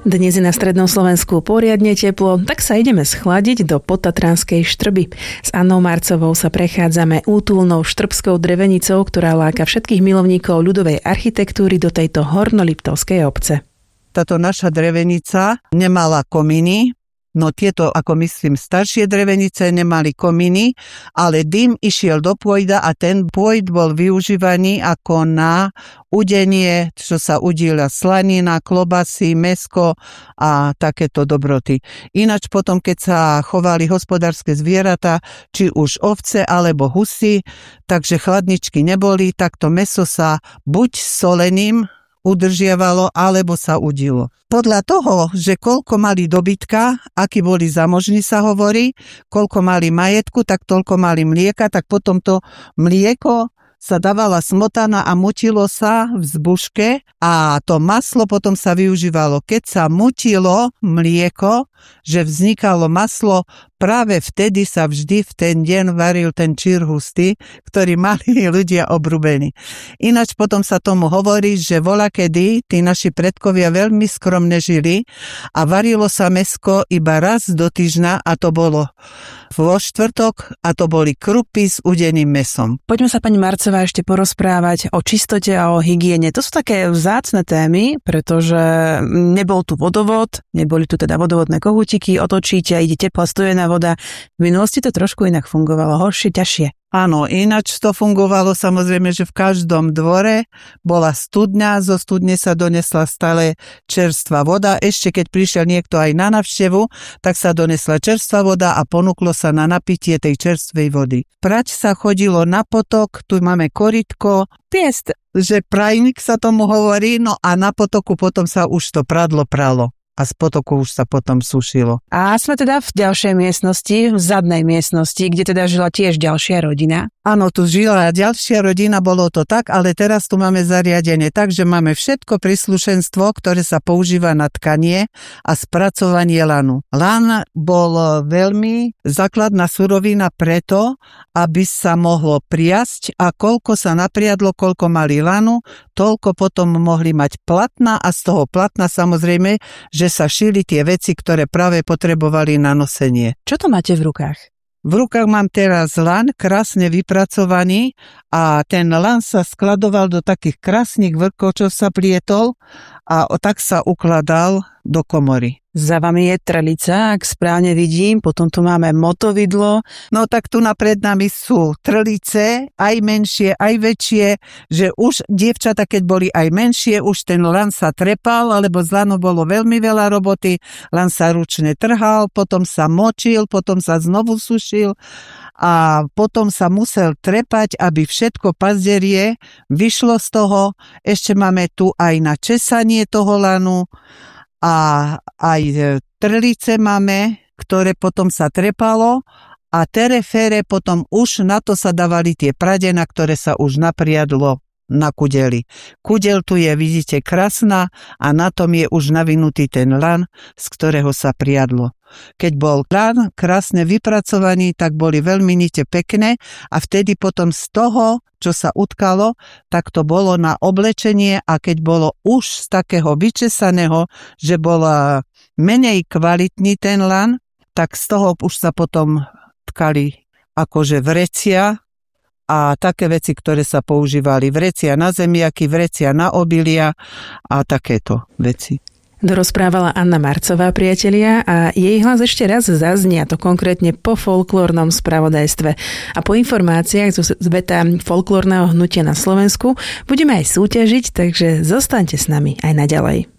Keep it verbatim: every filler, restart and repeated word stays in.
Dnes je na strednom Slovensku poriadne teplo, tak sa ideme schladiť do podtatranskej Štrby. S Annou Marcovou sa prechádzame útulnou štrbskou drevenicou, ktorá láka všetkých milovníkov ľudovej architektúry do tejto hornoliptovskej obce. Táto naša drevenica nemala komíny, no tieto, ako myslím, staršie drevenice nemali komíny, ale dym išiel do pôjda a ten pôjd bol využívaný ako na udenie, čo sa udíla slanina, klobasy, mäsko a takéto dobroty. Ináč potom, keď sa chovali hospodárske zvieratá, či už ovce alebo husy, takže chladničky neboli, tak to mäso sa buď soleným udržiavalo, alebo sa udilo. Podľa toho, že koľko mali dobytka, akí boli zamožní sa hovorí, koľko mali majetku, tak toľko mali mlieka, tak potom to mlieko sa dávala smotana a mutilo sa v zbuške a to maslo potom sa využívalo. Keď sa mutilo mlieko, že vznikalo maslo, práve vtedy sa vždy v ten deň varil ten čír hustý, ktorý mali ľudia obrubení. Ináč potom sa tomu hovorí, že voľakedy tí naši predkovia veľmi skromne žili a varilo sa mäsko iba raz do týždňa a to bolo vo štvrtok a to boli krupy s udeným mäsom. Poďme sa, pani Marcová, ešte porozprávať o čistote a o hygiene. To sú také vzácne témy, pretože nebol tu vodovod, neboli tu teda vodovodné kohútiky, otočíte a ide teplá studená voda. V minulosti to trošku inak fungovalo, horšie, ťažšie. Áno, ináč to fungovalo samozrejme, že v každom dvore bola studňa, zo studne sa donesla stále čerstvá voda. Ešte keď prišiel niekto aj na návštevu, tak sa donesla čerstvá voda a ponúklo sa na napitie tej čerstvej vody. Prať sa chodilo na potok, tu máme korytko, piest, že prajnik sa tomu hovorí, no a na potoku potom sa už to pradlo pralo. A z potoku už sa potom sušilo. A sme teda v ďalšej miestnosti, v zadnej miestnosti, kde teda žila tiež ďalšia rodina. Áno, tu žila ďalšia rodina, bolo to tak, ale teraz tu máme zariadenie tak, že máme všetko príslušenstvo, ktoré sa používa na tkanie a spracovanie lanu. Lan bol veľmi základná surovina preto, aby sa mohlo priasť a koľko sa napriadlo, koľko mali lanu, toľko potom mohli mať platna a z toho platna samozrejme, že sa šili tie veci, ktoré práve potrebovali na nosenie. Čo to máte v rukách? V rukách mám teraz lan, krásne vypracovaný a ten lan sa skladoval do takých krásnych vrkov, čo sa plietol a tak sa ukladal do komory. Za vami je trlica, ak správne vidím, potom tu máme motovidlo. No tak tu napred nami sú trlice, aj menšie, aj väčšie, že už dievčata, keď boli aj menšie, už ten lan sa trepal, alebo z lanu bolo veľmi veľa roboty, lan sa ručne trhal, potom sa močil, potom sa znovu sušil a potom sa musel trepať, aby všetko pazderie vyšlo z toho. Ešte máme tu aj na česanie toho lanu, a aj trlice máme, ktoré potom sa trepalo a terefére potom už na to sa dávali tie pradena, ktoré sa už napriadlo na kudeli. Kudel tu je, vidíte, krásna a na tom je už navinutý ten lan, z ktorého sa priadlo. Keď bol lan krásne vypracovaný, tak boli veľmi nite pekné a vtedy potom z toho, čo sa utkalo, tak to bolo na oblečenie a keď bolo už z takého vyčesaného, že bola menej kvalitný ten lan, tak z toho už sa potom tkali akože vrecia a také veci, ktoré sa používali. Vrecia na zemiaky, vrecia na obilia a takéto veci. Dorozprávala Anna Marcová, priatelia, a jej hlas ešte raz zaznie, a to konkrétne po folklórnom spravodajstve. A po informáciách zo sveta folklórneho hnutia na Slovensku budeme aj súťažiť, takže zostaňte s nami aj naďalej.